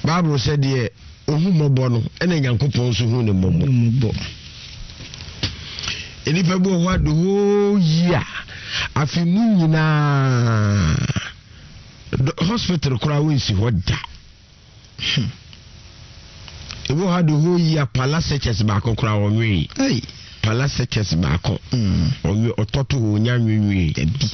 Bible said ye ohu mobo no ene Nyankopon so hu ne mobo eni pe bo ho ado ho yia afi mu nyina hospital kura wensi hoda ebo ha do ho yia palaces ba kokura wonwe palaces ba ko onwe ototo ho nyanwenwe bi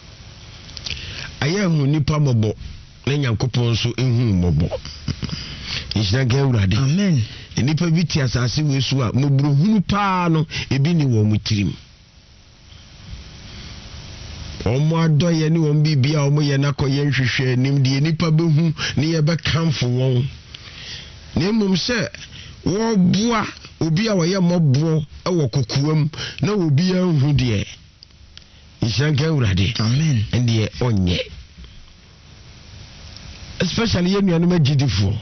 aya hu nipa mobo na Nyankopon so ehu mobo Ishna Gewrade. Amen. Nipa biti asase wesu a mobrohunu pa no ebi ni wo mutirim. Omo adoye ni won bibia omo ye nakoye nhwehwe nim de nipa behu ne ye be kamfo won. Na emum se wo boa obi a woye mobo e wo kokuam na obi anhu de. Ishna Gewrade. Amen. Ende onye. Especially ye nuanu magidifo.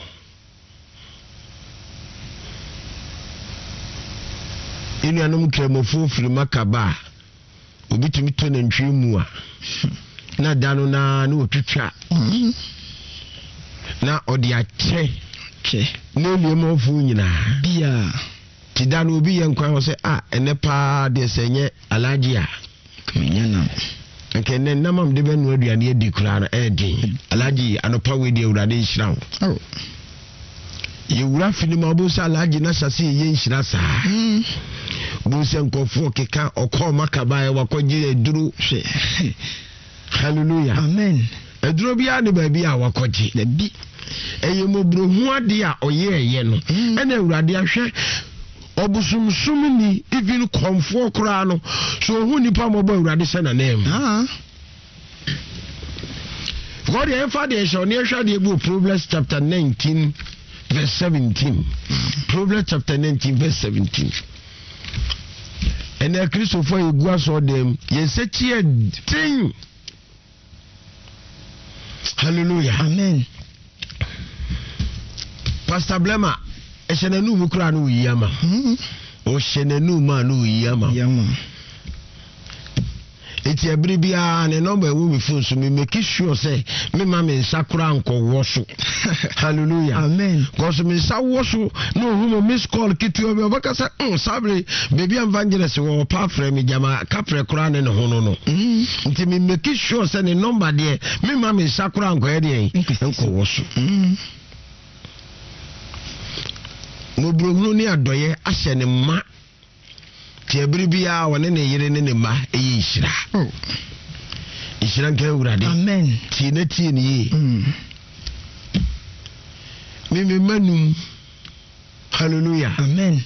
Inu anum kremofo firi makaba obitumi to na ntwe mu a na dano na otwitwa na odi ache na liemo fu nyina bia ti dano obi ye nkwan wo se ene pa de senye alaji a kmenya na nke ne namam de benu aduane edi kura na edin alaji anopa we de urade nhira wo ye wura fini ma bo sa alaji na sase ye nhira saa Buse nkofo keka okọ makaba e wakoji eduru hwe hallelujah amen eduru bia ne ba bia wakoji da bi eye mobrohu ade a oyeye no ena awurade ahwe obusumsum ni even komfo kura no so hu nipa mobo awurade se na nem God the Father shall near the book Proverbs chapter 19 verse 17 Proverbs chapter 19 verse 17 And the Christopher Igua saw them. Yes, thing. Hallelujah. Amen. Pastor Blema, Eshenenu Mukranu Yama. O Shenenu Manu Yama. It's a bribia and a number of women so me make sure say me mamma sakura unko washu. Hallelujah. Amen. Because me sa washu no who miss call kitu obi obaka say sabre baby evangelist wo pa frame me jama kapre kura ne ho no. Nti me make sure say the number there me mamma sakura unko e dey unko washu. Mo brohunu ni adoye ahye ne ma Tiabribia wane ne yere ne ma eyi ishira. Ishira nke urade. Amen. Tie ni me manum. Hallelujah. Amen.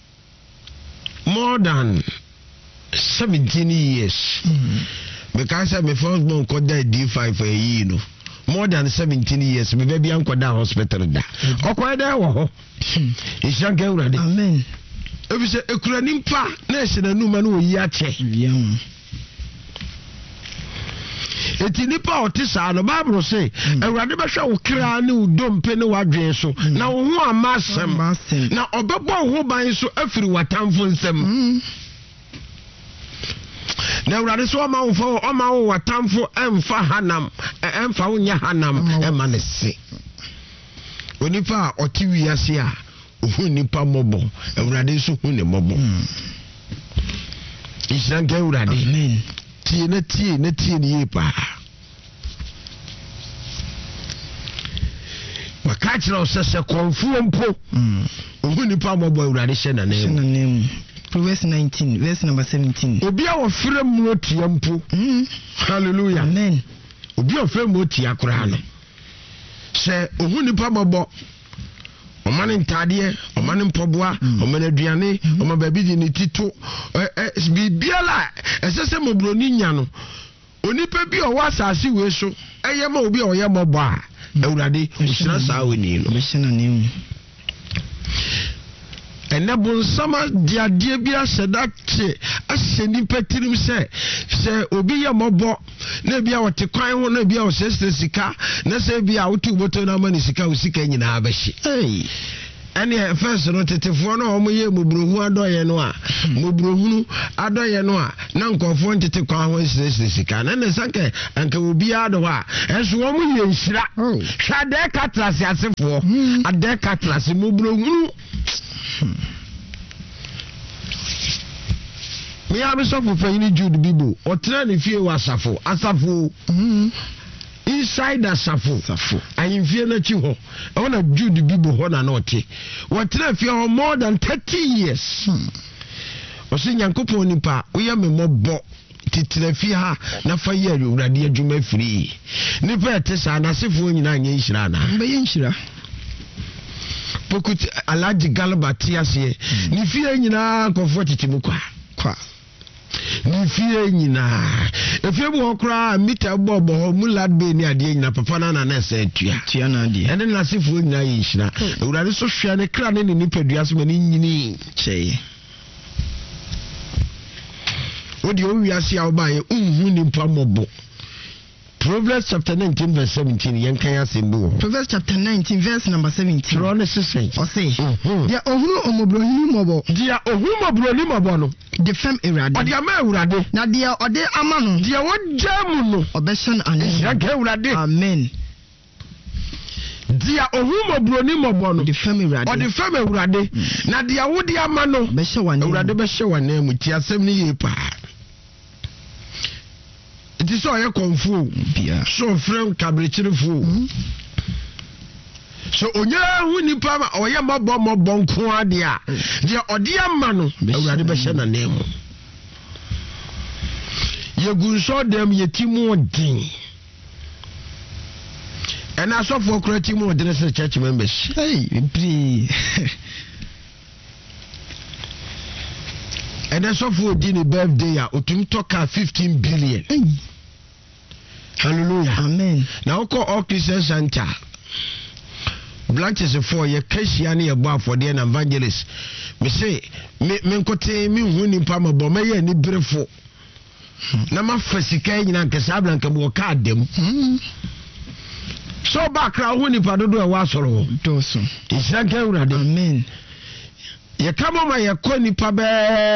More than 17 years. Because my first born called that D5 for a year. No. More than 17 years. My baby uncle da hospital da. Okwa da wo. Ishira nke urade. Amen. Ebi se ekura nimpa na ehina numa na oyi ache eti nipa otisa no Bible say Awurade behwe wo kra ne udompe ne wadwen so na wo ho amasem na obebo ho ban so afiri watamfo nsem na Awurade so ma wo watamfo emfa hanam emfa wo nya hanam ema ne se onipa otiwi ase a hu nipa mobo Awurade so hu ne mobo Ishira nke Awurade amen tie ne yepa wakachira osese konfuo mpo hu nipa mobo Awurade hye na nem Proverbs 19 verse number 17 obi a wofre mu otia mpo hallelujah amen obi a wofre mu otia kora no se hu nipa mobo Omane ntade, omane mpoboa, omane aduane, omababi di ni tito. Bibiala, esese mobroni nya no. Onipa bi o wasase we so, eyema obi o ye mobo a. Awurade, usira saa weni no. Meshana nem. Enabon sama diade bi asedate, aseni petirim se obi ye mobo, na bia wote kwan ho na bia o sestre sika, na se bia wotu boto na mani sika usika nyina abehye. Any first no tetefo no omo ye mobrohu adoye no a mobrohunu adoye no a na nkofo ntete kwa ho sika na ne sanke anka obi ado a enso omo ye nhira hwa de katrase asefo ade katrase mobrohunu me am so for fanyini Jude Bibo otra ne fie wasafo inside asafo ayimfie na chi ho e wona Jude Bibo ho na ote wotra fie ho more than 30 years osi nyankopon nipa uya me mobo titira fie ha na fa ye awurade adwuma firi nipa etesa na asefo nyina anya nhira na be nhira pokut alaji galba tiase ni fie nyina kofo titimu kwa ni fie nyina efie bo okra mita bobo ho mulad be ni ade nyina papa na na se tua na ade ene na sefo nyina ye nhira awurade so hwea ne kra ne nipadua so mani nyini cheye odi o wiase a obaye unhu nimpa mobo. Proverbs chapter 19 verse 17 yankan asembo. Proverbs chapter 19 verse number 17. Throne sesen. O say dia ohunu omobrohini mobo. Dia ohunu mobroni mobo no. De fem erade. Odi ama erade. Na dia ode ama no. Dia wojamu no. Obeshan ane. Yankan erade. Amen. Dia ohunu mobroni mobo no. De fem erade. Odi fem erade. Na dia wodi ama no. Behye wane. Erade behye wane mu ti asem ni ye pa. It is all your confu. So friend cabrichirifu. So onya hu nipa ma oye mabọ nko ade a de odia ma no awurade be hye na nemu ye gunso dem yetimu odin and asofo kratimu odin se church members pri and asofo odin birthday a otumi toka 15 billion. Hallelujah. Amen. Now call all Christian Center. Branches for your Christian above for the evangelist. Me say, me nkote me hu nimpa mabo me ye ni brefo. Na ma fasika nyina nkesa blanka bo ka dem. So bakra hu nimpa dodo e wa soro. Doso. Isaka urade. Amen. Ye kama ma ye ko nipa be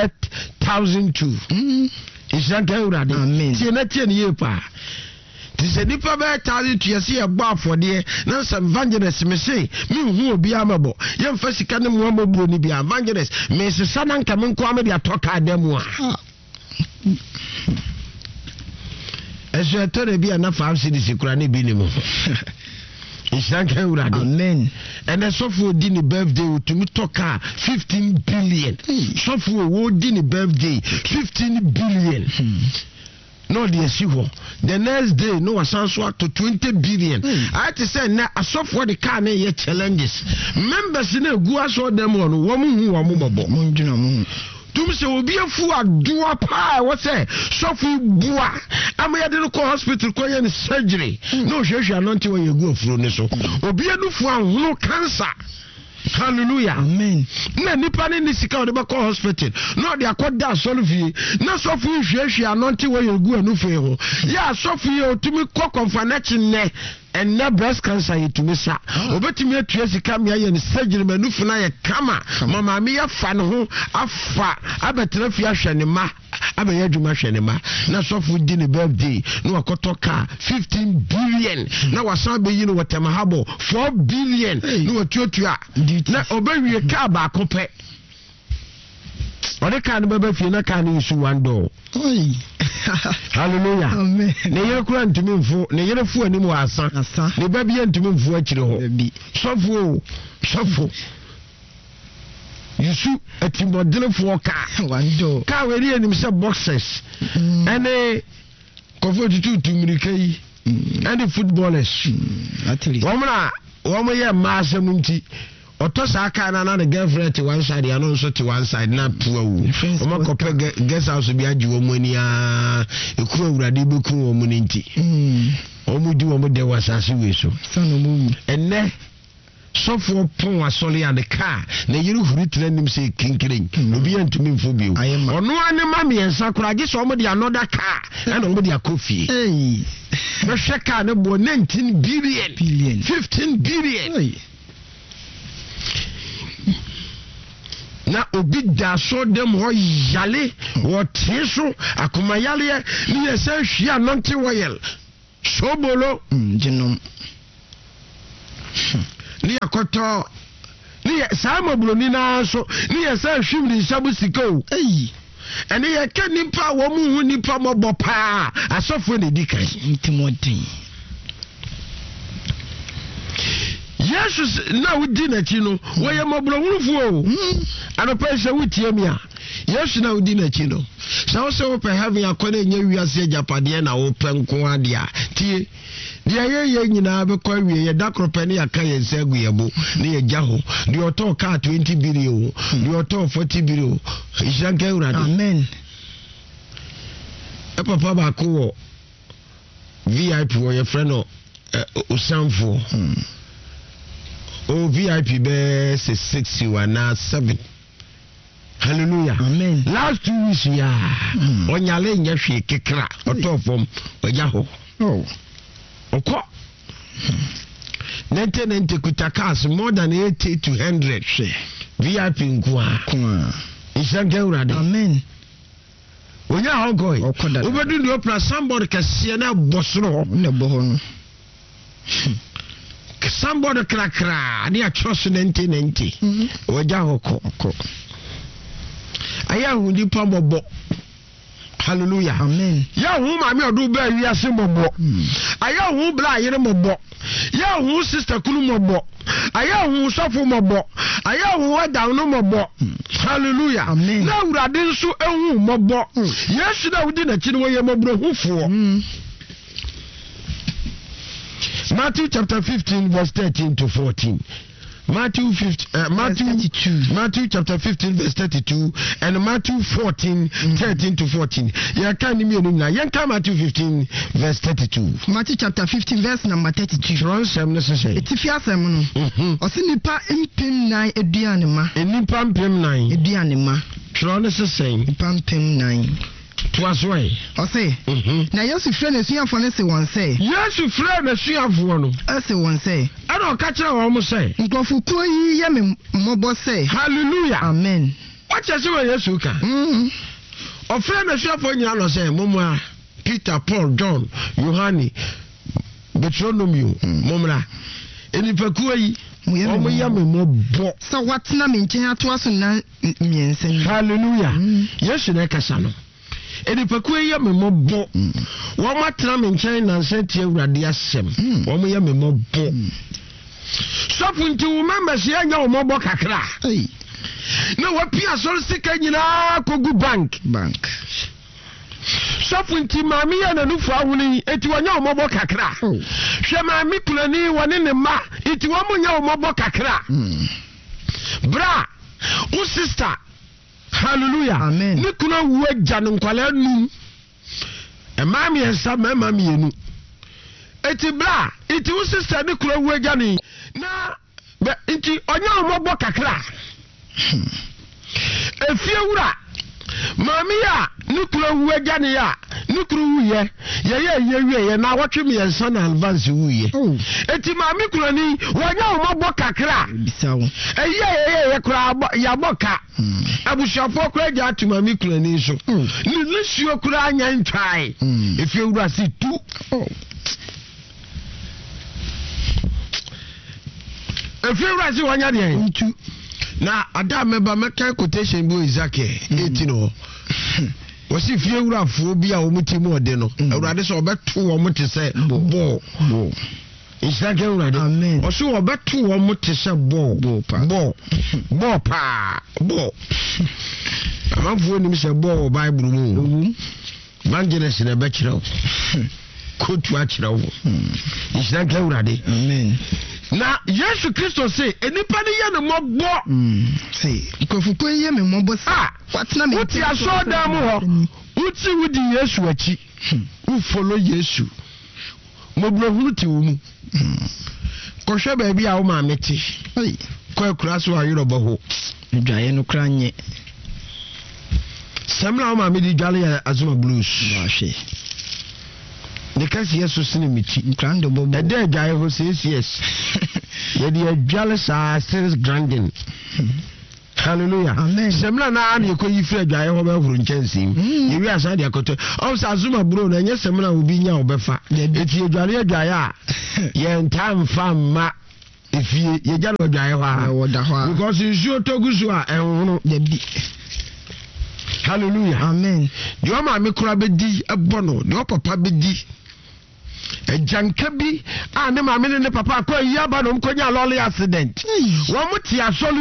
1,002. Isaka urade. Amen. Tie na tie ni pa. Tise nipa be 1,000 yesi e gba afode na some evangelist me say me hu obi amabo ye mfa sika ne mo amabo ni bia evangelist me sesa na nka me nko ame dia toka ademu a eso etore bia na 5 cedis kura ne bi ni mo Ishanka urade. Amen. And the software dini birthday to me toka 15 billion. Software wo dini birthday 15 billion. No the siho. The next day no asanso to 20 billion. I to say na a software the car na ye challenges. Members na gu aso dem on wo mu hu wo mo bobo. Mo nduna mo. Tum se obi afu adoa pa what say sofi bua amaya de ko hospital ko ye surgery no hwehwe anonte wo ye gu afuro ne so obi anufu ahunu cancer. Hallelujah. Amen. Na nipa ne ni sika de ba ko hospital no de akoda solve na sofi hwehwe anonte wo ye gu anufu e ho ya sofi otumi ko confanechi ne and na breast cancer yetumi sa obetumi atua sika me aye ne surgery manufu na ye kama mama me ya fa ne ho afa abetra fi ahwe ne ma abeya dwuma hwe ne ma na sofu di ne birthday no akoto ka 15 billion na wasan be yi no watama habo 4 billion no watuatua na obewie ka ba akopɛ ode ka no baba fie na ka no isu wando oi hallelujah. Amen. Ne yere kura ntumi mfu ne yere fu anim wa asa ne babi ntumi mfu akire ho sofo yusu atimodrefo ka wando ka weri anim se boxers ene kofo tutu mirikai and footballers at least woman ye ma asem nti otosa aka na the girlfriend to one side and also to one side na puawu o makope guest house bi agi wo mani a ekuru awurade beku wo mani nti o mu di wo mo de wasase we so sanu mu enne sofo pon asole and the car na yiru huri trenim say kinkirin obi antumi mfo bio ono ane ma me ensa kura gi so mo de another car and mo de akofie no sheka ne bo 19 billion 15 billion obi da so dem ho yale wo tie so akoma yale ni yesa hwia nonte woyel sobolo jinom ni akoto ni sama buloni na so ni yesa hwim ni sabu sikao ene ye ka nipa wo mu hu nipa mobo pa asofo ne dikan ntimodin Jesus na wudi na chi no wo ye mobro hurufu o anopa se wutie mi a Yesu na wudi na chi no sa wo se wo pe heaven akone nya wiase japade na wo pe nko ade a tie dia ye nyina be kwa wie ye dakrope ne aka ye nsagu ye bo ne ye gya ho de oto ka 20 billion de oto 40 billion ishanka urade amen e papa ba ko wo VIP wo ye friend no osanfo o VIP be 661 na 7 hallelujah amen last 2 weeks ya onyale nya hwe kekra otofom ogya ho oko nente kutakas more than 80 to 100 VIP nkwa ishanka urade amen onya hongoi obedu ndo plus somebody kase na bosoro ne boho somebody krakra ni a trust 90 oja hoko aya hu di pa bobo hallelujah amen ya hu ma mi odu ba wi ase bobo aya hu bla yire bobo ya hu sister kulu bobo aya hu sofo bobo aya hu wada no bobo hallelujah amen na urade nso ehu bobo yesu na wudi na chi no ye mobro hufuo Matthew chapter 15 verse 13 to 14. Matthew chapter 15 verse 32 and Matthew 14 13 to 14. Ya kan ni me na yanka Matthew 15 verse 32. Matthew chapter 15 verse number 32. Transem no say. Etifiasem no. Osi nipa mpem nan eduane ma. Nipa mpem nan eduane ma. Tron say. Nipa mpem nan. Twasway. Ose. Na Yesu frɛ na suafo ne se won say. Yesu frɛ na suafo no. Ase won say. Ana o ka kyerɛ wɔn mo say. Nkɔfo ko yi ye me mmɔbɔ say. Hallelujah. Amen. What you say when Yesu ka? O frɛ na suafo nyina no say momma Peter, Paul, John, Yohane, Deuteronomy, momra. Enipakuo yi omo ya me mmɔbɔ. Sa watena me nkyɛn ato aso na miensa ni. Hallelujah. Yesu na kasa no. Enipakuo ya me mmɔbɔ. Wo matena me nkyɛn na nsantie Awurade asɛm. Omo ya me mmɔbɔ. Sofu nti wo members ya nya wo mmɔbɔ kakra. Na wapia sɔre sika nyinaa kogu bank. Sofu nti maami ya na nufu ahuni eti wanya wo mmɔbɔ kakra. Hwɛ maami kulani wɔne ne ma eti wo mo nya wo mmɔbɔ kakra. Bra, o sister. Hallelujah. Amen. Ni kuna wo agya no nkwala num. E maami ensa mama mienu. Eti bra, eti wo sister ni kuna wo agya ni. Na be enti onya wo mmɔbɔ kakra. Efie wura maami ya ni kuna wo agya ni ya ni kuru wuye ye na watwe me yensa na advance wuye eti maami kura ni wonya wo mmɔbɔ kakra bisawo ye kura ya boka abushafo kura ja to maami kura ni so ni nsuo kura anya ntwai efie wura si tu efie wura si wonya de ntu na ada meba meka quotation bo Isaac 18 wasi fie wurafuo bi a omuti mu ode no Awurade so obeto wo mute se bo Isaac Awurade amen oso obeto wo mute se bo amanfo ni se bo Bible mu manjene se na be kire kotu a kire wo Isaac Awurade amen na Yesu Kristo say enipa ne ye ne mobbo say nkɔfo ye me mobbo sa watena me uti aso da mu ho uti wudi Yesu achi u follow Yesu mobro hunu ti wo mu ko hwe ba bi a wo ma meti ko akura so ayiro bo ho dwaye no kra nye samla wo ma me di dwale ya Azuma Blues wa hwe de kasi Yesu sine miti grande bobo e de dwaye ho yes ye de dwale sa 6 grandin hallelujah amen semna na an yeko yi fra adwaye ho ba huru nkyensem yewi asa de akoto o sa azuma bro na nye semna obi nya obefa eti adwaye a ye ntam famma efie ye jalo adwaye ho because you togusu a enwono da bi hallelujah amen de o ma me kura bedi ebono de o papa bedi ejanka bi a ne ma me ne papa ko yi aba no mkonya lolly accident wo muti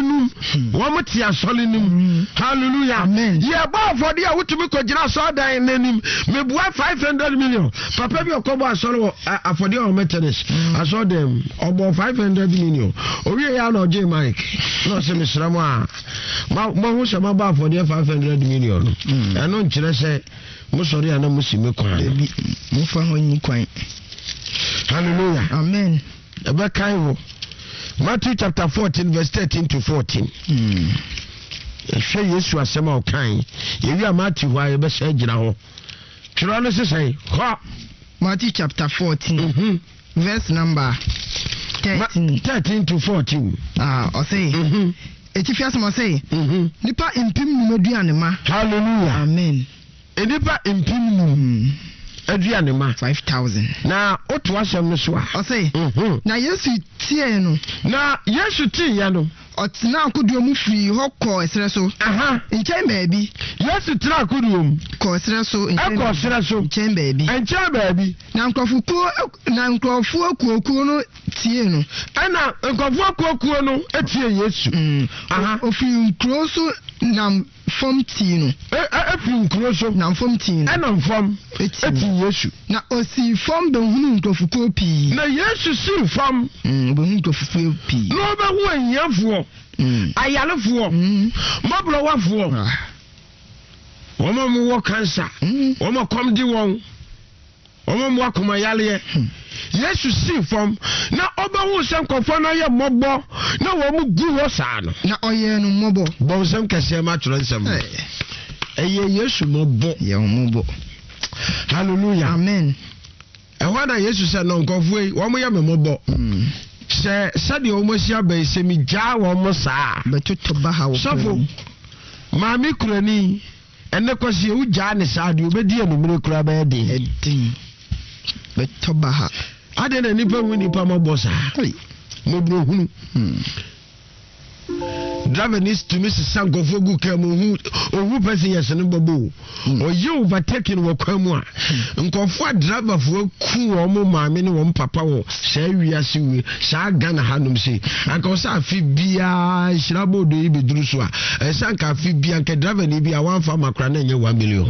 asole num hallelujah amen ye ba for dia wutumi ko gira so dan nanim me bua 500 million papa bi okobo asole afode o maintenance aso dem obo 500 million owie ya na oje mike no se misramo a ma hu se ma ba for dia 500 million eno nkire se mo sori ana musime kwan mo fa ho nyi kwan hallelujah amen ebe kai wo Matthew chapter 14 verse 13 to 14 ehwe Yesu asema o kan yewi a Matthew wa ebe sha gira ho twiro no sesai ho Matthew chapter 14 verse number 13 to 14 o say etifi asema say nipa impim numaduane ma hallelujah amen nipa impim num aduane ma 5,000 na oto asem no so a o say na Yesu tie no na Yesu tie ya no otina akoduo mu firi ho ko esere so nchen baabi Yesu tira akoduo mu ko esere so nchen baabi na nkrofo akuokuo no tie no ana nkrofo akuokuo no etie Yesu ofiri nkro so nam fom tie no efiri nkro so nam fom tie no ana fom etie Yesu na osi fom be hunu nkrofo pi na Yesu si fom be hunu nkrofo pi no be hu anyafo ayalefo mabrowafoɔ wɔn mu wɔ cancer wɔn kom di wɔn mu akoma yale Yesu si fam na obahu sɛ nkɔfɔ na yɛ mmɔbɔ na wɔn mu gu hɔ saa no na ɔyɛ no mmɔbɔ bɔn nsɛm kɛseɛ ma twerɛ nsɛm ɛyɛ Yesu mmɔbɔ yɛ mmɔbɔ hallelujah amen ɛhɔ na Yesu sɛ no nkɔfɔ yi wɔn yɛ mmɔbɔ sɛ sɛdeɛ wɔn asi aba yi sɛ mi gyaa wɔn saa bɛtotɔ ba ha wɔ sɔfo maame kurani ɛnɛ kɔsi ewu gyaa ne saa deɛ obɛdi enumere kura bɛyɛ den bɛtɔ ba ha ade na nipa hu nipa mɔbɔ saa mɔburo hunu driver needs to miss sankofo gu kam ohu person yes no babo oye overtaking wɔ kwam a nkɔfo a driver fo ku wɔn maame ne wɔn papa wɔ saa wiase we saa Ghana hanom se anka ɔsa afi bia hyirabo do yi beduru so a ɛsa anka afi bia anka driver ne bi a wanfa makra na nyɛ 1 million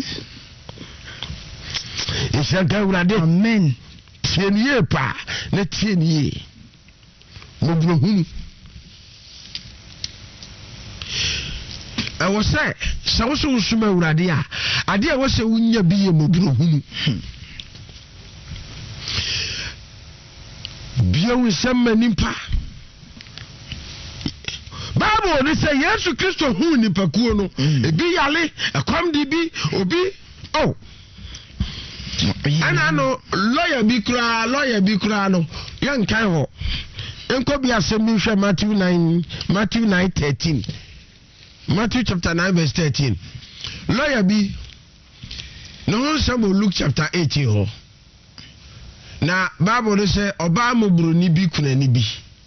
ɛsɛnka awurade amen tienie pa na tienie mɔburo hunu ɛwɔ sɛ sɛ wo so wosoma awurade a ade a wɔsɛ wonya bi yɛ mɔburo hunu bia wo nsɛm ma nipa Bible ne sɛ Yesu Kristo hu nipakuo no ebi yale ɛkɔm de bi obi ana no lawyer bi kura no yɛnkan hɔ enko bi asɛm bi hwɛ Matthew 9:13 Matthew chapter 9 verse 13 lawyer bi no nsɛm Luke chapter 18 hɔ na Bible no sɛ ɔbaa mɔborɔni bi kunani bi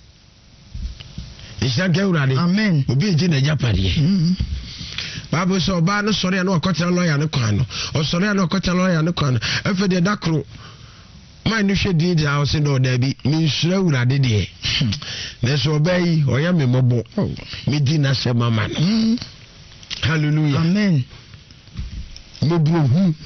ɛhyɛ awurade amen obi egye na japadeɛ Bible sɛ ɔbaa no sɔre na ɔkɔtena lawyer no kwan no ɔsɔre na ɔkɔtena lawyer no kwan no ɛfɛ deɛ dakoro man no hwɛ din de house no da bi mensura awurade deɛ na so ɔbaa yi ɔyɛ me mɔbɔ me di na sɛ mama no hallelujah amen mɔburo hu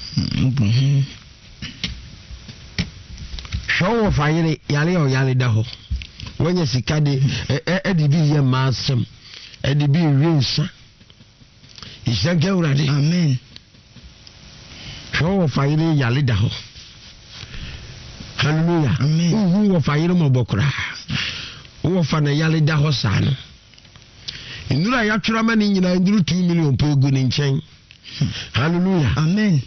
hwɛ wɔ fa yare ɔyare da hɔ wɔnyɛ sika de ɛde bi yɛ maasɛm ɛde bi wie nsa ìṣẹ́gẹ́ awurade amen hwɛ wɔ fa yare da hɔ hallelujah amen wɔ fa yare mɔbɔ koraa wɔ fa na yare da hɔ saa no nduru a yɛatwerɛ ma ne nyinaa nduru 2 million po egu ne nkyɛn hallelujah amen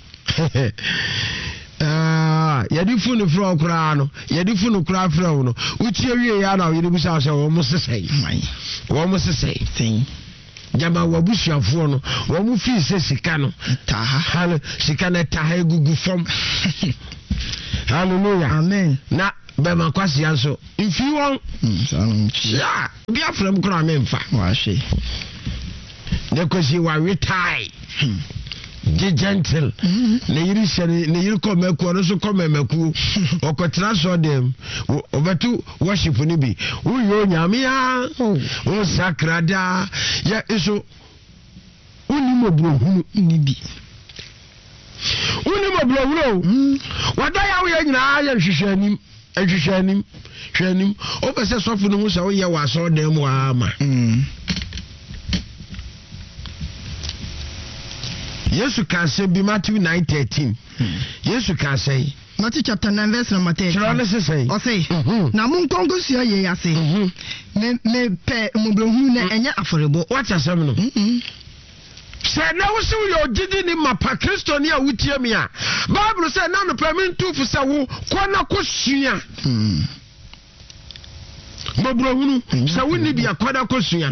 yɛde funu frɛ koraa no yɛde funu koraa frɛ wo no wotie wie ya na yɛde bisa sɛ wɔn mo sesɛe jama wabusuafo no wo mu fi se sika no taha sika na taha egugu fom hallelujah amen na be ma kwase anso mfi won ya bi afram kro memfa wa hwe ne kosi wa retire Be gentle. Ne yiri komeku no so komemeku. Okotra so dem. Obetu worship ni bi. Uyo nyame ya. O sakrada. Ya eso. Uni mobrohunu ni bi. Uni mobrohunu. Wada ya we nyina ya hwehwanim. Ehwehwanim. Hwanim. O pese sofo no hu se wo ye wa so dem wa ama. Yesu can say be Matthew 9:13. Yesu can say Matthew chapter 9 verse number 13. O say na mun kongo suya ye ase. Me pe mobrohu na enya aforebo. What you say no? Say na wo se wo gidi ni mapa Kristo ni a wutie me a. Bible say na no permit to fu say wo kona ko sua. Mobrohu no say wo ni bia kwada ko sua.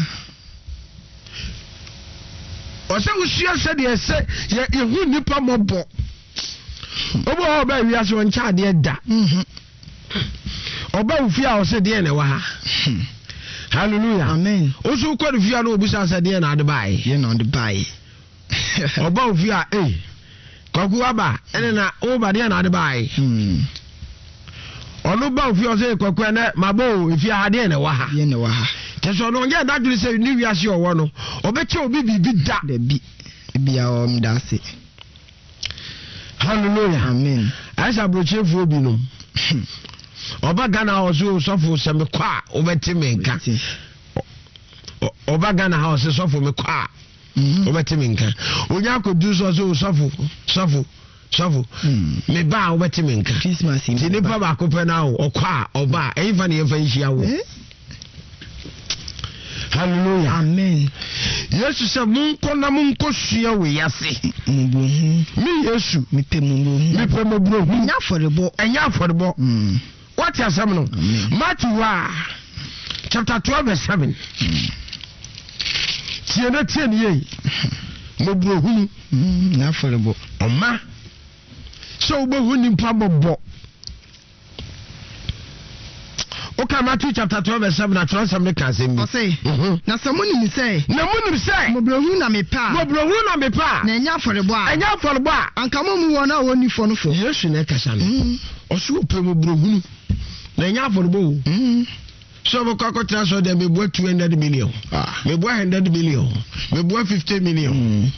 Ose usua se de ese ye hu nipa mobo obo oba wiase won cha de da oba ufi a ose de na wa ha hallelujah amen osu ko de fia no obusa se de na de bai ye na de bai oba ufi a kwaku aba ene na oba de na de bai onu ba ufi o se kwaku na mabo ifi a de na wa ha ye na wa ha Teso no nge daduri se ni wiase owo no obeche obi bibi da de bi bia o da se hallelujah amen asa brochefu obi no oba Ghana oso sofo se me kwa obeti menka oba Ghana house sofo me kwa obeti menka onya kodu so sofo me ba obeti menka Christmas ti ni pa ba ko pe na okwa oba enfa ne enfa nhia wo hallelujah amen Yesu se munko sua we yase mi Yesu mi pe mobrohu nya forebo what you say no Matthew chapter 12 verse 7 tie ni mobrohu nya forebo oma so obohu ni pa bobo. Okay, Matthew chapter 12 verse 7 atron some can say me. Say. Na samuni mi say. Na munu say. Mobrohu na me pa. Na nya forebo a. Enya forebo a. Anka mu wona woni fo no fo. Yesu na kasa no. Osu pe mobrohu. Na nya forebo. So we kwa kotra so dem be 200 million. Me 100 million. Me 50 million.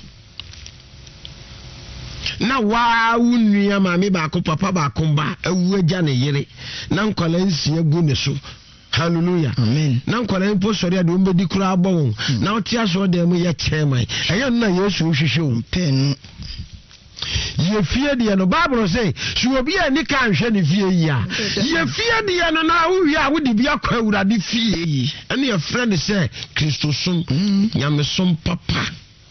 Na wa wunua maami ba ko papa ba ko ba awu agya ne yere na nkwala nsia gu ne so hallelujah amen na nkwala mpo sori ade ombedi kura abon na otia so de mu ye chairman eya na Yesu hwehwe o pen ye fie de no Bible say so obi ani ka nhwe ne fie yi a ye fie de no na wo a wo de bia kwa awurade fie yi ene ye friend say Kristo som nyame som papa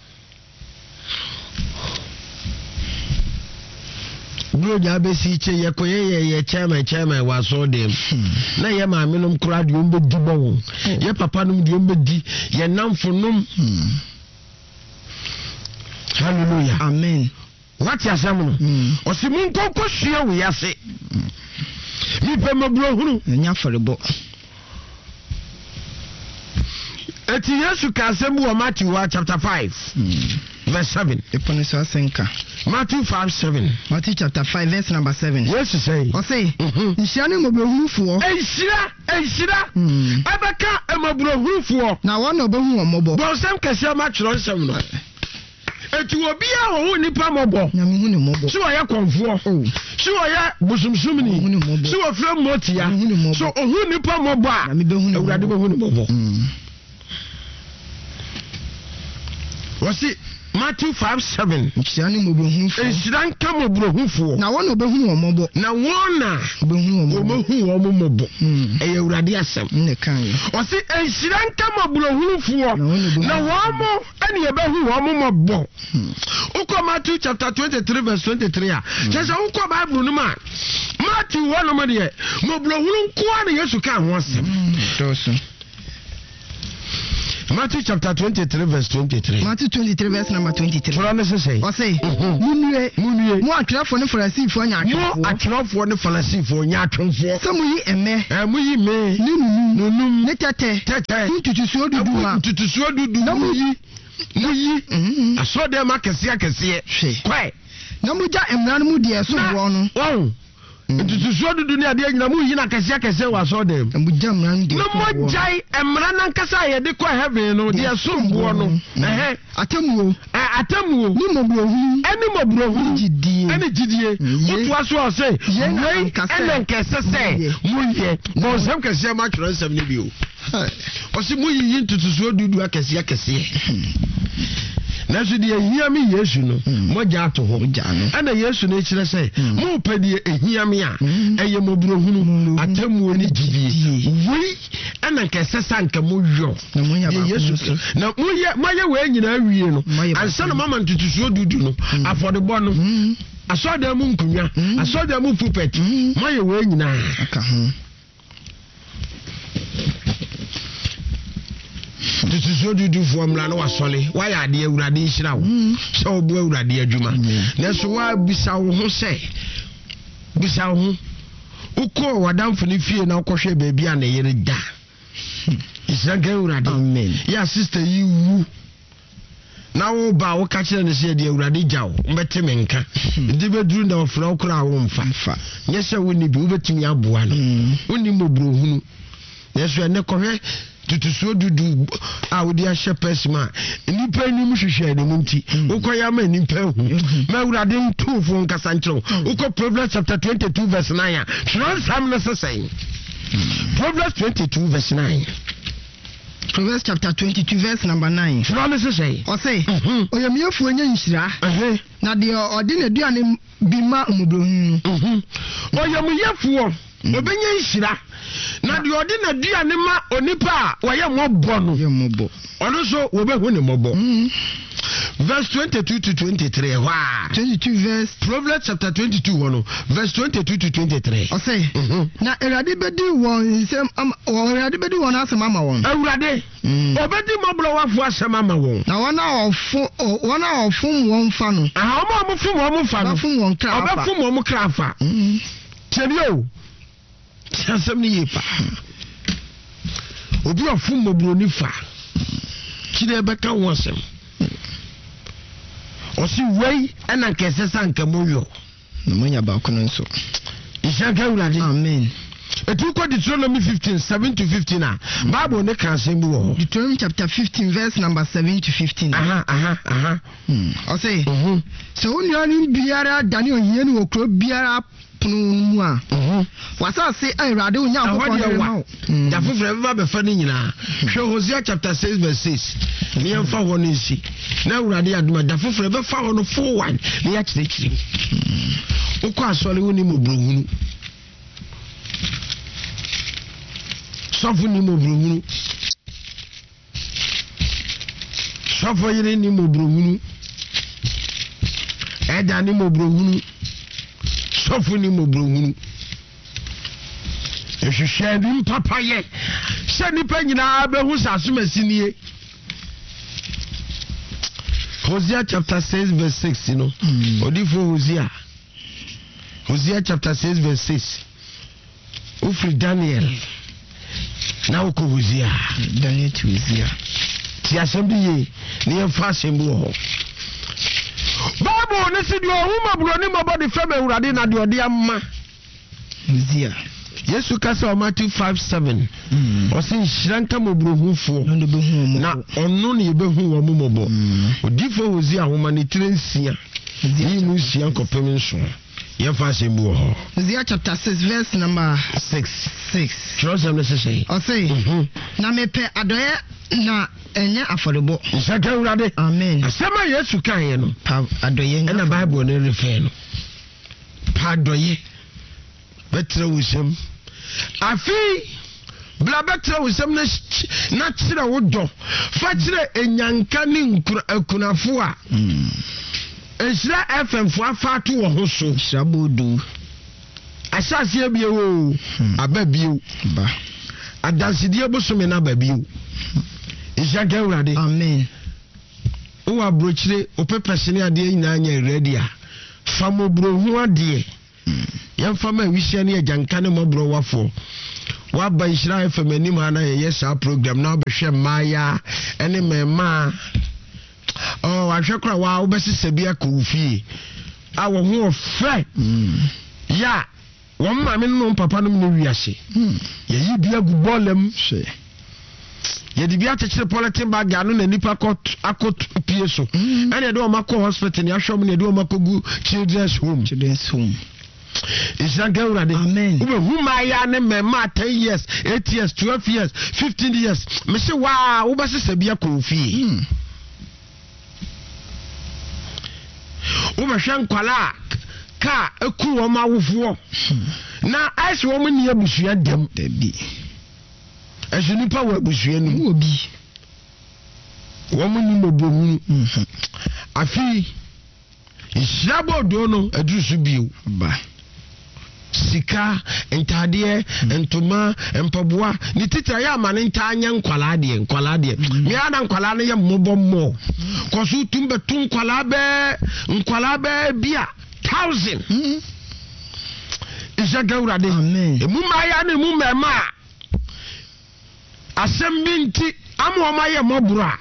bro ja be si che ye koye ye chairman wa so dem na ye ma menum kura de ombe di bon ye papa num de ombe di ye namfo num hallelujah amen what ya say no o si mun kokko sua we yase mi pe mabro hunu nya forebo eti Yesu ka say mu Matthew chapter 5 verse 7 epone so asenka Matthew 5:7 Matthew chapter 5 verse number 7 Yes say o say nhia ne mobrohufuo enhyira abaka emabrohufuo na won obehu omobo bo sem kese ma kyero nsem no eti obi a ho nipa mobo nyame hu ne mobo so ya konfuo so ya busumsumni so ofrem motia so ohu nipa mobo a awurade behu ne mobo wasi Matthew 5:7 nkyani mobrohufuo enhyira nka mobrohufuo na won obehu omobo na wona obehu omobo e awurade asem ne kan wasi enhyira nka mobrohufuo na womo ene ye behu omobo uko Matthew chapter 23 verse 23 a chese uko Bible no ma Matthew wono mo de mobrohu nko na Yesu ka ho asem doso Matthew chapter 23 verse 23. Matthew 23 verse number 23. For unnecessary. O say, munue. Mo atrafo ne Farisifo nya atwefo. Mo atrafo ne Farisifo nya atwefo. Se mo yi eme. Mo yi me. Nunum. Ne tete. Tutusuo dudu a. Tutusuo dudu. Na mo yi. Aso dem akese. Kwai. Na mo ja emra no mu de so wo no. Wow. Tutusuo dudu ne ade nyina mu yi na kese wa so dem. Na mo ja emra no de. No mo jai emra na nkasa ye de kwa heaven no de so mbo no. Atamuo. Atamuo. Ni mobrohu. Eni mobrohu. Eni jidie. Mutu aso o say. Wei ene nkese se. Mu ye. Bo sem kese ma twere nsem ne bi o. O si mu yi tutusuo dudu akese. Na so de ehia me Yesu no mo ja to ho ana Yesu na kire say mo pedi ehia me a eye mobrohunu atamuo ni jidie wei ana nkese sanka mo yo na Yesu na moye we nyina awie no ansa na mama ntutusuo dudu no afodebo no asoda mu nkunya asoda mu pulpit moye we nyina aka ho tutusuo dudu formula no wasole waya ade awurade nhira wo se obu awurade adwuma na so wa bisa wo ho se bisa wo ho uko wadamfo ne fie na ukohwe baabi a na yere da isaga awurade amen ya sister yi wu na wo ba wo ka kire ne se de awurade jawo mbete menka de beduru na ofra okura wo mfa nyese woni bi wo betimi aboa no woni mobrohunu yeso ene kohwe tutusuo dudu a wodi a shepherd ma nipa ni mu hwehwe ne munti ukoya ma nipa hu ma awurade ntofo nkasa nkyerɛ uko Proverbs chapter 22 verse 9 transam na sesɛn Proverbs 22 verse 9 Proverbs chapter 22 verse number 9 Frono sesɛn o say oyamiefo anya nhyira na de ɔde na duane bi ma omobrohunu oyamiefo obenya nhyira na de odi na duane ma onipa a waye mobbo no ono so wo be hu ne mobbo verse 22 to 23 wa 22 verse Proverbs chapter 22 wono verse 22 to 23 o say na erade bedi won sem erade bedi won asem ama won awurade obedi mobro wafo asem ama won na wona ofum won fa no aha mo fa no ofum won kra fa obefum won kra fa tienio asem ni yepa obi ofum mobro ni fa kire beka wonsem osi wei ena nkese sanka moyo na manya ba kono nso isaka ulade amen etu ko Deuteronomy 15:7 to 15 a Bible ne kan sem bi wo Deuteronomy chapter 15 verse number 7 to 15 o say so oniani biara dani ohia ni okro biara pono mu a wasa se awurade onya akokɔ no da foforo ba be fa ni nyina hwe Hosea chapter 6 verse 6 ni emfa ho no nsi na awurade aduma da foforo be fa ho no 4:1 ni ya kyerɛkyerɛ ukɔ asɔre woni mobrohunu sɔfo ni mobrohunu sɔfo yire ni mobrohunu ɛda ni mobrohunu sɔfo ni mobrohunu ehwehwɛ bi papa ye sɛ nipa nyinaa behu sasomasi nie Hosea chapter 6 verse 6 you know odifo Hosea chapter 6 verse 6 ufri Daniel na uko Hosea Daniel to Hosea ti asɛmbi ye ne yɛmfa asɛmbi wɔ hɔ Bible ne si de ohuma bro ne mabodi fam awurade na de ode amma Hosea Yesu kasa Matthew 5:7 osi nshranka mobrohufo na ono ne yebehu wo mobo odifo Hosea homa ne trensia ni mu sia nkopem nso yɛmfa asɛmbi wɔ hɔ Hosea chapter 6 verse number 6 Trosem ne sesɛ o say na mepe adoye na enya afɔrebɔ nsaka awurade amen asɛma Yesu kan ye no pa adoye na Bible ne refer no pa adoye betre wusem afi bla betre wusem na kyerɛ wo dɔ fa kyerɛ enyanka ne akunafo a Esra FM fo afato wo ho so shabodu asase bie wo ababio ba adansidie bosome na babio Ishanka urade. Amen. Uwa brochire opepese ne ade nyina anya ready a. Famo bro hu ade. Yamfama wihia ne ajanka ne mobro wafo. Wa ba Israel famani ma na yes our program na obehwe maya ene mema. Oh, ahwekra wa obesese bia ko fie. A wo ho ofre. Ya, wo ma me no papa no me wiase. Ye yi bia gubolem hwe. Ye di bia techire politin bag anu na nipa akot pie so. Ene de o makọ hospital ya hwom ne de o makogu children's home. Ishanka urade. Amen. Ube humaya ne mema 10 years, 8 years, 12 years, 15 years. Me say wow, ube se bia ko fie. Ube hwe nkwala ka eku wo ma wofo. Na ice wo ni abusua dem da bi. Esu nipa wo abusua nu obi. Wo ni mobohunu. Afi Ishrabo do no adusu biu ba. Sika entade entoma empaboa ni titra ya ma ne ntanya nkwala de me ana nkwala ne ye mmobommo koso tumbe tun nkwala be bia 1000 Ishanka urade. Amen. Emu maya ne mu mema asem binti amu ma ye mobura.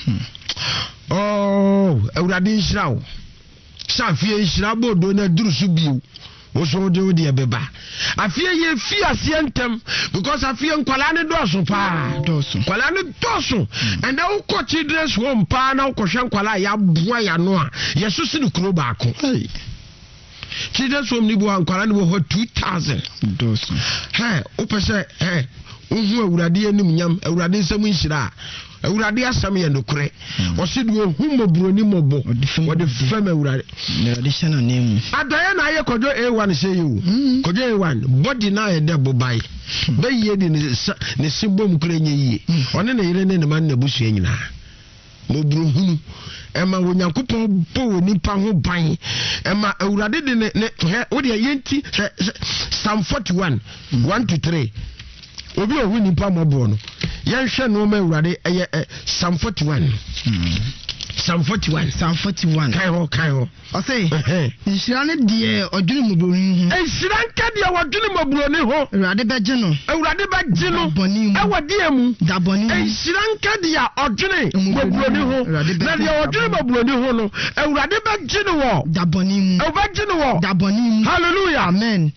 Oh, urade nshirawo Safie Shirabo do na durusu biu. Oso de odi ebeba. Afie ye fi asientem because afie nkwala ne doso pa. Nkwala ne doso. And na uko children's home pa na uko hwe nkwala ya boa ya no a. Yesu si ne kuro ba ko. Children's home ni bo nkwala ne bo 2000 doso. Opese uhu awurade anim nyam awurade nsam nhira. Awurade asam ye nokure. Osidu ohumo broni mobo. Wode fam awurade. Na de shana nemu. Adaya na ye kojo A1 say you. Kojo A1 body na ye de bobai. Be ye de ne sibom kure nye yi. One na yire ne man na busu nyina. Mo bruhunu. Ema wonyankopon bo nipa ho ban. Ema awurade de ne wo de yenti Psalm 41 1 to 3. Obi o hu nipa mobo no. Yen hwe no ma awurade Psalm 41. Psalm 41. Kai ho. O say, Nshira ne de odwene mobroni ho. Nshira nka de odwene mobroni ho. Awurade beje no. E wodi emu. Daboni. Nshira nka de odwene mobroni ho. Na de odwene mobroni ho no. Awurade beje no wo. Daboni mu. E beje no wo. Daboni mu. Hallelujah. Amen.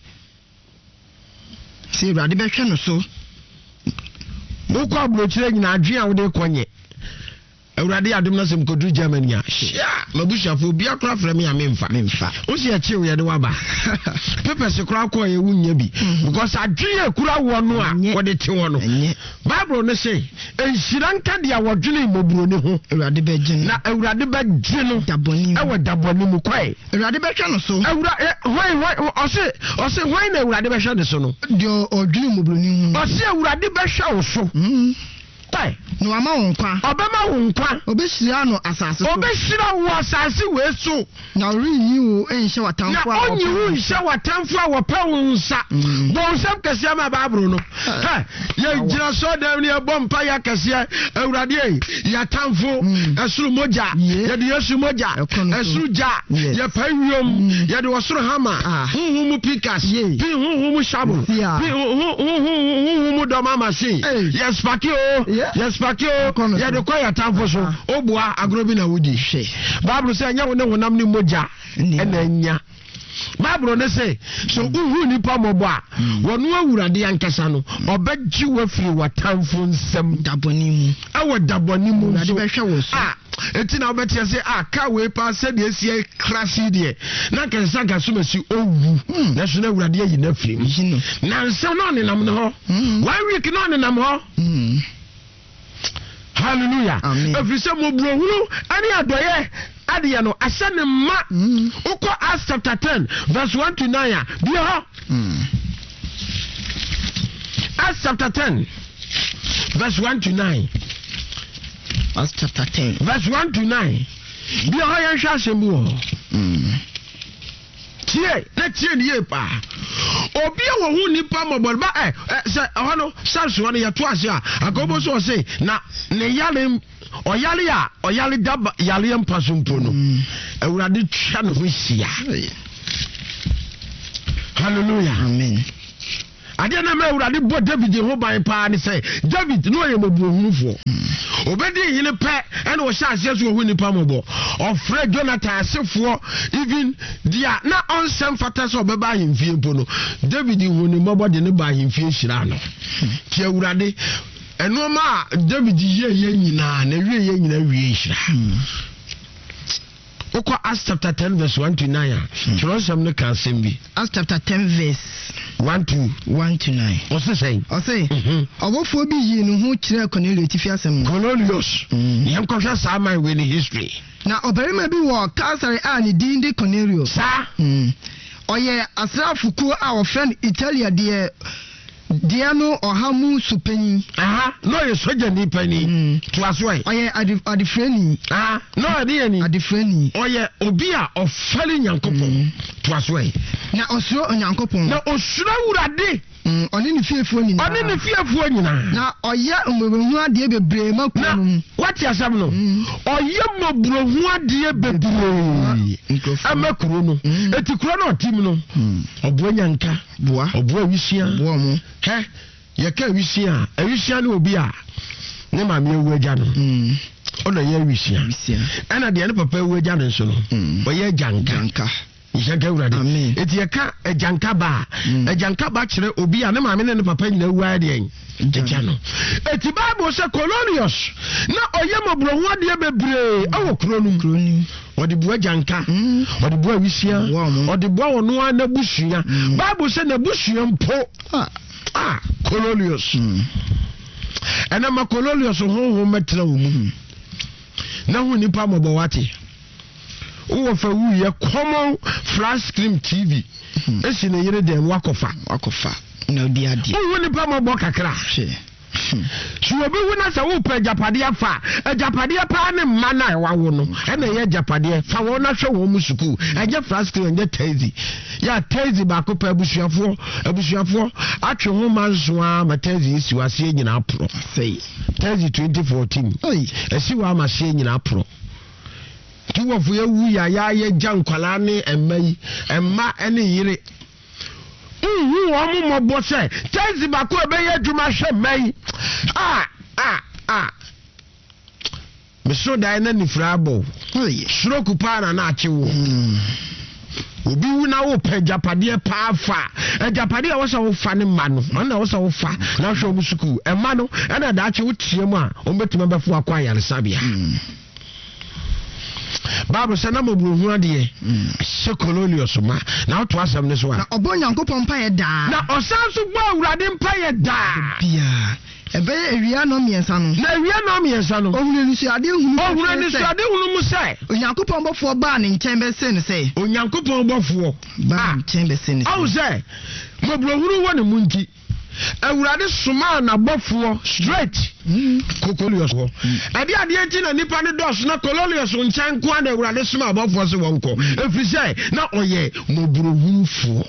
See, awurade behwe no so. Ukọ abrochire nyina adwen a wode konye. Awurade adom na sem kodu Germany a. Mabushafo bia kra fra me amemfa. O se achi wo ye de waba. Pepe se kra ko ye wunya bi. Because adwen ekura wo no a wode te wo no. Bible no say, enhira nka de awodwene moburo ne ho. Awurade beje no. Na awurade beje no. Daboni. Ewo daboni mu kwai. Awurade behwe no so. Awurade o se hwan na awurade behwe ne so no. De odwene moburo ne ho. O se awurade behwe wo so. No ama wonkwa. Obema wonkwa. Obeshira no asase so. Obeshira wo asase we so. Na rinyi wo enhye watamfo a. Na onyi wo nhye watamfo a wopa wo nsa. Bo nsam kase ama Bible no. Ye gira so dem ne bompa ya kase awurade ya tamfo esuru moja. Ye de yesu moja. Esuru ja. Ye pawiom. Ye de wasuru hama. Huhumu pikas. Pi huhumu shabu. Pi huhumu doma machine. Yes pakio. Yes pakio. Ya de kwa ya tamfo so. Obua agrobi na wudi. Bible say anya wo ne wonam ni moja. Enya. Bible ne say so uhu nipa mobo a wonu awurade ankasa no obegji wafiri watamfo nsem daboni mu. Awo daboni mu awurade behwe wo so. Eti na obetia say ka we pa se de esie krasi de na kensa ga so masi owu na so na awurade ayi na firi na nsem no ne nam no ho 1 week no ne nam ho. Hallelujah. Every say mo brohuru ani adoye adiye no asane ma uko Acts chapter 10 verse 1 to 9 bi ho. Acts chapter 10 verse 1 to 9. Acts chapter 10 verse 1 to 9 bi ho yan hwa asem bi ho. Tie na tie ni pa obi a wo hu nipa mobor ba se hono sanso no ye to ase a akobo so say na ne yale oyale daba yale mpasompo no awurade twa no ho hia hallelujah amen ade na ma awurade bo David ho ban pa ne say David no ye mabuohunufo obedi yine pe ene wo hya ase so hu nipa mobor ofre Jonathan asefo even dia na onsem fata so obeba ahemfie mpo no David hu ni mobor de ne ba ahemfie hira no ti awurade eno ma David ye nyina na wie nyina wie hira Oko Acts chapter 10 verse 1 to 9. Jerusalem no can sing be. Acts chapter 10 verse 1 to 9. What's it saying? I say, obofo bi yi no ho kire Cornelius tifi asem. Cornelius. Yam ko hwa sa man we ni history. Na obarima bi wo Caesarea a ne din de Cornelius. Sa. Oye asrafuku a wo friend Italia de Diano Ohamu Supeni. No ye soja ni pani. To aswe. Oye adifreni. No ade ni. Adifreni. Oye obi a ofale Nyankopon. To aswe. Na osuro Nyankopon. Na osuro urade. Oni ni fiefo nyina. Oni ni fiefo nyina. Na oye mbobehu ade bebre makunu. What you asam no? Oye mobrohu ade bebre. Amakuru no. Etikuro no tim no. Obo nyanka. Boa. Obo awisia. Boa mo. Ye ka awisia no obi a ne ma me ewu agya no ona ye awisia ana de ne papa ewu agya no so no oye janka yaka urade eti ye ka janka ba kire obi a ne ma me ne papa nyina ewu ade en agya no eti Bible say Cornelius na oye mobrohu ade bebre awo kronim odi bua janka odi bua awisia odi bua wono ana busua Bible say na busua mpo Cornelius. And I'm a Cornelius who met la woman. Now, when you palm about what who for we a common flash screen TV. It's in a year then walk of no dear. Who when you palm about a crash? She will be when I say, who pay Japadia fa a Japadia pan and mana, one and a year Japadia, Fawana show Musuku, and just flash screen and get tazy. Ya tezi ba ko pa abusuafo atwe ho mansoa ma tezi si wase nyina pro say tezi 2014 esi wa ma se nyina pro tuwofo ewu ya ye jankwala ne emma ene yire wo mo mobo se tezi ba ko be ye adwuma hwe mai me so dai na ni frabo stroke pa na achewo obi wuna wo pe Japade pa afa Japade a wo so wo fa ne ma no na wo so wo fa na hwe omusuku e ma no na da ache wo tie mu a o betuma befo akwa yaresabia Bible say na mobrohu ade se Cornelius ma na wo to asem ne so a na obo Nyankopon pa ye da na osanso gbo awurade mpa ye da bia ebe ewia no miensa no na ewia no miensa no ohunu ni so ade hunu mu sai Onyankopon bofo ba ne nchen be se ne sei Onyankopon bofo ba nchen be se ne awu say mobrohuru woni munti awurade soma na bofo straight Cornelius ho ade enti na nipa ne dos na Cornelius nchen kwa na awurade soma bofo se wonko efi say na oye mobrohuru fo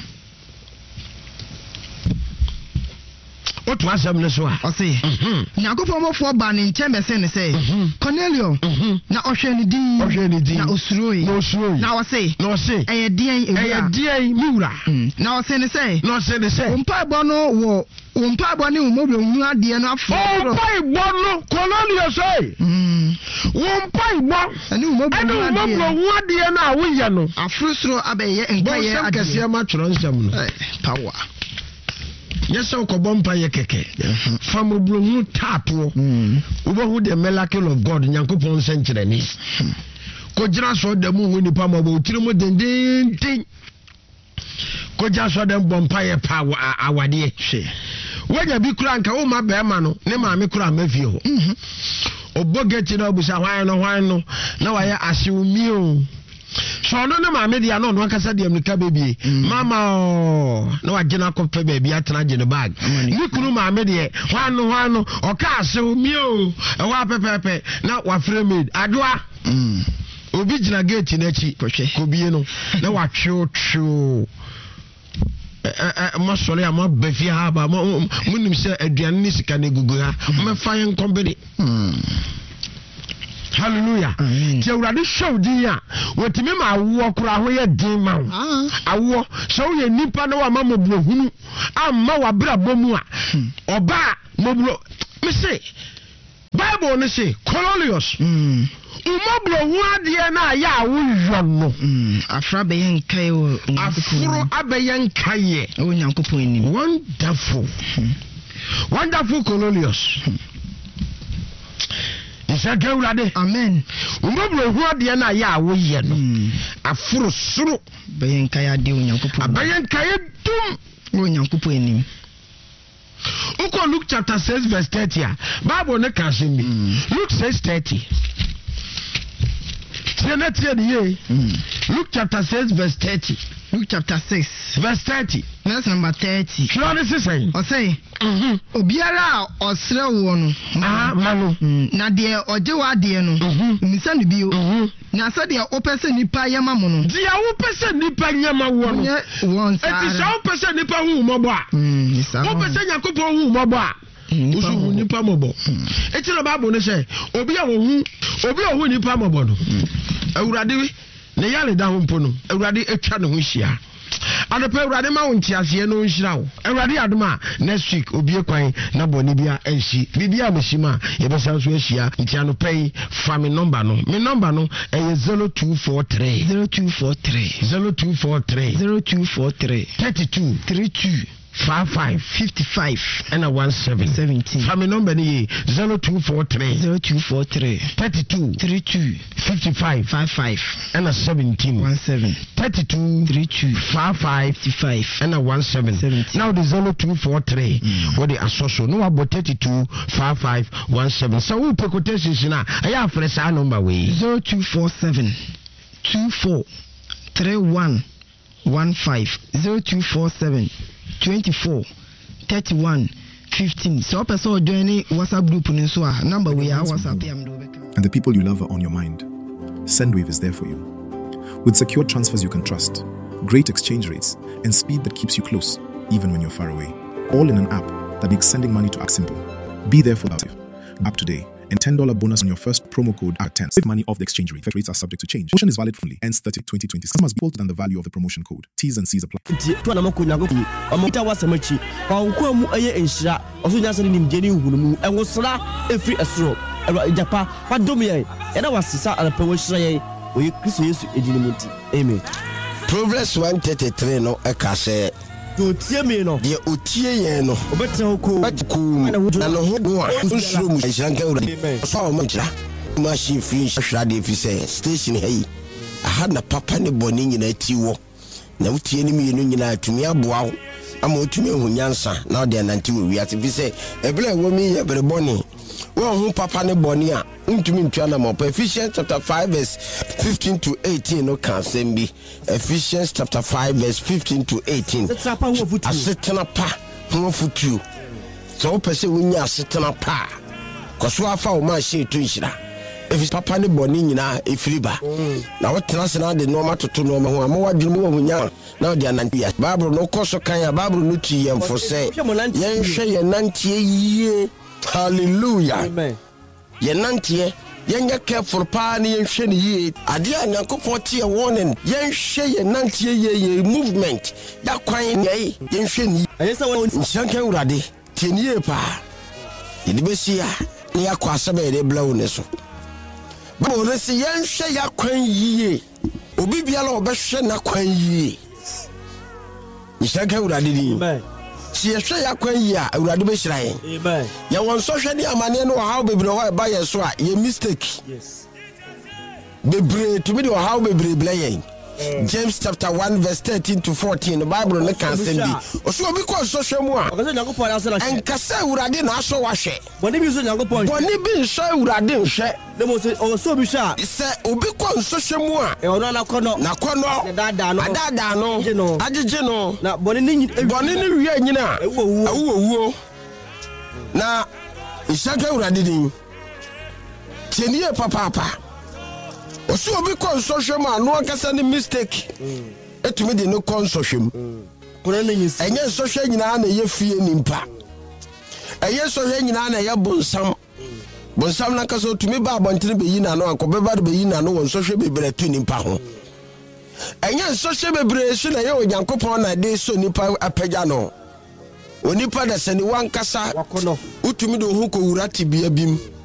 What was I say? I say, Nyankopon for ban in chamber say, Cornelius, na ohwe ni din, na osroi, na I say, eh dean mura, na I say, umpa bono wo, umpa boni umobro hu ade no afo, umpa bono Cornelius say, umpa bo, ani umobro hu ade na awoye no, afrusro abeye enkaye ade, kase ma tworo nsam no, power. Yes, so Kobompa ye keke. From Blue Tapo, who the miracle of God, Yankopon century. Kojra saw the moon when the palm of Trimo den. Koja saw them bompire power our dear. When you be crank, oh my bearmano, Nema Mikra Mefio. Obo get it up with a wine, now I assume you. So no ma media no kasa de amika baby mama no agena ko pe baby atena je ne bag ni kunu ma media hwano o ka ase mi o e wa pepepe na wa frame adoa obi gina gate na chi ko bie no na wa twu masɔre a mabɛfie ha ba monim sɛ aduane ne sika ne gugu ha mɛfa yɛ nkɔmbede hallelujah ti awurade show din a wotimi ma awo kora ho yɛ din ma awo so yɛ nipa na wa ma moblo hunu amma wa bra bomu a oba moblo me say bible ne say Cornelius moblo hu ade na ya awo yɔno afra be yen kai o afro abeyen kai o nyankopon ni wonderful Cornelius Isaka urade amen umoblo hu ade na ya awo ye no afuro suru beyen kai ade o nyankopon abeyen kai dum o nyankopon ni Uko Luke chapter 6 verse 30 Bible ne ka me Luke 6:30 Luke chapter 6 verse 30 Luke chapter 6 verse 30 verse number 30 Sure this saying o say obiara osre wo no manu na de oje wa de no misa no bio na so de opese nipa yema mo no dia opese nipa yema wo no won sa eti sa opese nipa hu mobo a opese yakopon hu mobo a usu nipa mobo eti no Bible ne say obi a hu nipa mobo no awurade ne yale da ho mpo no awurade etwa ne ho hia Anope urade ma wonti ase no nhira wo. Urade adoma next week obie kwan na boni bia enshi. Bibia meshima ye be san so ahia. Nti anope fa me number no. Me number no e 0243 32 55 and a 17. Family number ni 0243 32 55 and a 17. 32 55 and a 17. Now the 0243 what the associate no about 32 55 17. So we pay quotation na I have fresh number way 0247 24 31 15 0247 24 31 15. So person join WhatsApp group so number we are WhatsApp. And the people you love are on your mind. Sendwave is there for you. With secure transfers you can trust, great exchange rates, and speed that keeps you close even when you're far away. All in an app that makes sending money to act simple. Be there for that. App today. And $10 bonus on your first promo code at 10. Save money off the exchange rate. Rates are subject to change. Promotion is valid fully. Ends 30/2020. Some must be equal than the value of the promotion code. T's and C's apply. Amen. Proverbs 133 no ekase otie me no de otie yen no obetra ko na no ho do a nsuro mu nshranka ura so o manchira machine fi hwade fi say station hey aha na papa ne boni nyina tiwo na utie ni me no nyina atumi aboa wo ama otumi ehunyansa na de ananti wo wi ati fi say ebele wo mi ye bere boni wo hu papa ne boni a ntumi ntwa na mo Ephesians chapter 5 verse 15 to 18 no kan sembi Ephesians chapter 5 verse 15 to 18 asetena pa ho futu so pese wonya asetena pa koso afa wo ma she to nhira efi papa ne boni nyina efiriba na wo tena se na de no ma toto no ma ho ama wadwene wo hunya na de anantia Bible no koso kan ya Bible no ti yemfo se yen hwe ye nantie yie. Hallelujah. Amen. Yenantie yenye careful pa ni yenhwe ni ye ade anyankopon tie warning yenhwe yenantie ye movement da kwan ye yenhwe ni ayesa nshanka urade tie ni ye pa yedi besia ni yakwa be de blow ne so ba wo se yenhwe yakwan yiye obi biala obehwe na kwan yiye nshanka urade ni amen. Si ehwe yakwan yi a awurade be hira yen amen ya won so hwe ni amane no how bebre ho ba ye so a ye mistake yes bebre to me do how bebre blayen James chapter 1 verse 13 to 14 the Bible no can send bi oso obi ko so hwe mu a enkasa awurade na aso wa hwe boni bi so nyankopon boni bi so awurade hwe demo se oso bi hwe a se obi ko so hwe mu a ono na kono adada no agege no na boni ni wie nyina awuwo na isaka awurade din tienie papa oso obi ko so hwe mu a no akasa ni mistake etumi de no kon so hwe mu ɛnyɛ nsɔhwɛ nyinaa na ɛyɛ fie nimpa ɛyɛ nsɔhwɛ nyinaa na ɛyɛ bonsam na kasa otumi ba abɔntene bɛyi na no akɔbɛba de bɛyi na no wɔ nsɔhwɛ bebree tu nimpa ho ɛnyɛ nsɔhwɛ bebree so na ɛyɛ Onyankopɔn na de so nipa apagya no onipa da sɛ ne wankasa utumi de ho kɔwura tibia bim